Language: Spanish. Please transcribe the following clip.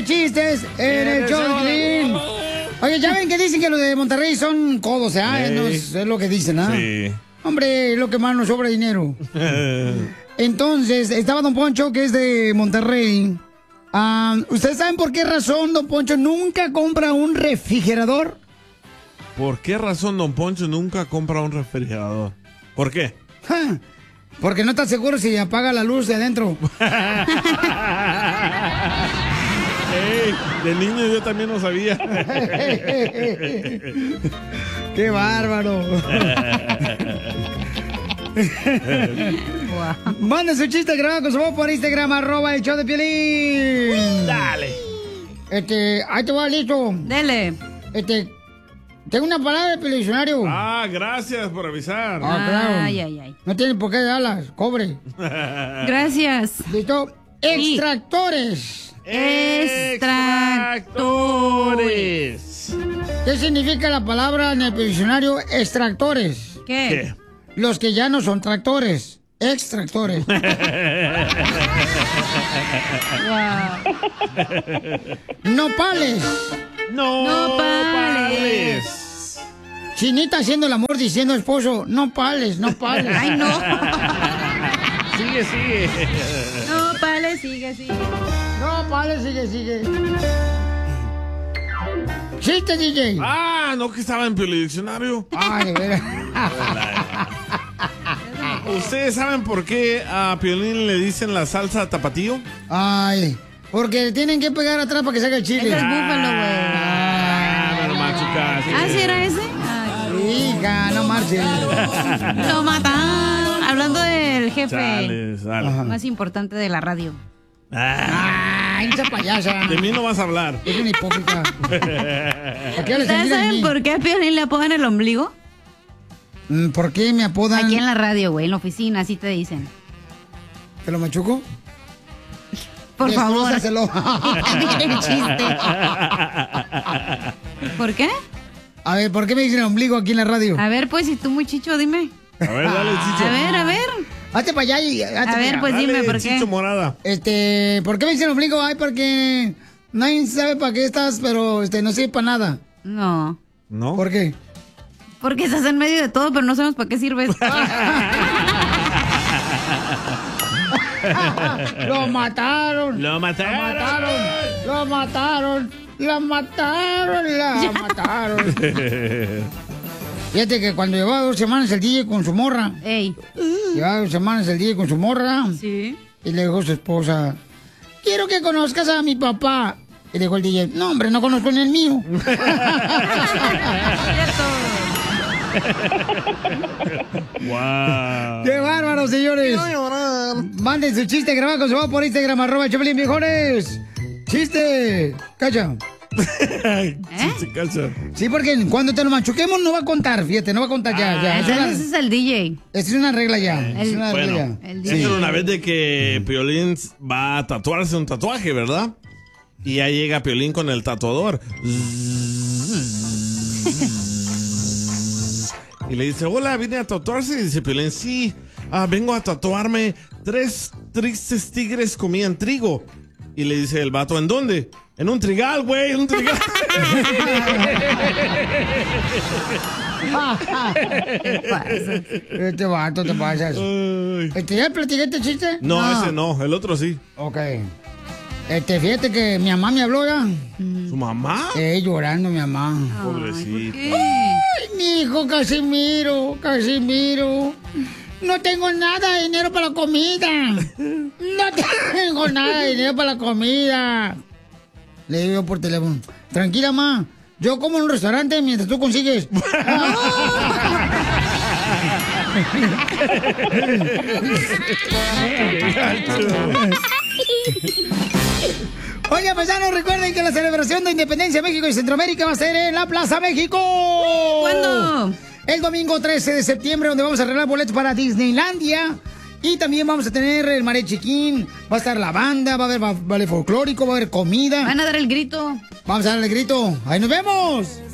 los chistes en el show de Piolín. Oye, ya ven que dicen que los de Monterrey son codos, ¿eh? No es lo que dicen, ¿ah? Sí. Hombre, es lo que más nos sobra dinero. Entonces, estaba Don Poncho, que es de Monterrey. ¿Ustedes saben por qué razón Don Poncho nunca compra un refrigerador? ¿Por qué razón Don Poncho nunca compra un refrigerador? ¿Por qué? Porque no está seguro si apaga la luz de adentro. Hey, de niño yo también lo sabía. ¡Qué bárbaro! Manden su chiste grabado con su voz por Instagram, @el show de Piolín. Dale. Ahí te va, listo. Dele. Tengo una palabra del diccionario. Gracias por avisar. Claro. Ay. No tiene por qué darlas, cobre. Gracias. ¿Listo? Extractores. Extractores. ¿Qué significa la palabra en el diccionario extractores? ¿Qué? Los que ya no son tractores. Extractores. Nopales. Nopales. Chinita haciendo el amor diciendo esposo, nopales. Ay, no. Sigue. Nopales, sigue. Nopales, sigue. Chiste, DJ. No, que estaba en Piolín Diccionario. De veras. ¿Ustedes saben por qué a Piolín le dicen la salsa tapatío? Porque tienen que pegar atrás para que salga el chile. Es el búfalo, güey. Pero machucas. ¿Sí era ese? Hija, no marches. Lo mataron. Hablando del jefe Sale. más importante de la radio. Esa payasa. De mí no vas a hablar. Es una hipócrita. ¿Ustedes saben por qué a Piolín le apodan el ombligo? ¿Por qué me apodan? Aquí en la radio, güey, en la oficina, así te dicen. ¿Te lo machuco? Por favor. Destrúzaselo. El chiste. ¿Por qué? A ver, ¿por qué me dicen el ombligo aquí en la radio? A ver, pues, si tú muy chicho, dime. A ver, dale, Chicho. A ver. Hazte para allá A ver, pues dime, ¿por qué? Chicho Morada. ¿Por qué me dicen el ombligo? Porque nadie sabe para qué estás, pero no sirve para nada. No. ¿No? ¿Por qué? Porque estás en medio de todo, pero no sabemos para qué sirves. ¡Lo mataron! ¡Lo mataron! Fíjate que cuando llevaba 2 semanas el DJ con su morra. Llevaba 2 semanas el DJ con su morra. Sí. Y le dijo a su esposa, quiero que conozcas a mi papá. Y le dijo el DJ, no, hombre, no conozco ni el mío. ¡Wow! ¡Qué bárbaro, señores! Manden su chiste grabado con su voz por Instagram, @Choplin, viejones. ¡Chiste! ¡Cacha! Chiste, cacha. Sí, porque cuando te lo machuquemos no va a contar, fíjate, no va a contar ya. Ese es el DJ. Esta es una regla ya. Es una regla ya. Esta es una vez de que Piolín va a tatuarse un tatuaje, ¿verdad? Y ya llega Piolín con el tatuador. Y le dice, hola, ¿viene a tatuarse? Y dice Piolín, sí, vengo a tatuarme 3 tristes tigres comían trigo. Y le dice el vato, ¿en dónde? En un trigal, güey, en un trigal. ¿Qué pasa? Este vato te pasas. ¿Ya platiqué este chiste? No, ese no, el otro sí. Ok. Fíjate que mi mamá me habló ya. ¿Su mamá? Llorando mi mamá. Pobrecito. Ay, mi hijo Casimiro. No tengo nada de dinero para la comida. No tengo nada de dinero para la comida. Le digo yo por teléfono, tranquila, ma. Yo como en un restaurante mientras tú consigues. Oiga, paisanos, recuerden que la celebración de Independencia de México y Centroamérica va a ser en la Plaza México. ¿Cuándo? El domingo 13 de septiembre, donde vamos a arreglar boletos para Disneylandia. Y también vamos a tener el mariachiquín, va a estar la banda, va a haber ballet folclórico, va a haber comida. Van a dar el grito. Vamos a dar el grito. ¡Ahí nos vemos!